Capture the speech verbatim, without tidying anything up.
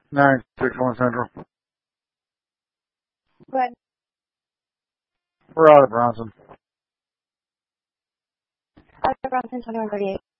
nine six one Central. Go ahead. We're out of Bronson. Out of Bronson, twenty-one thirty-eight.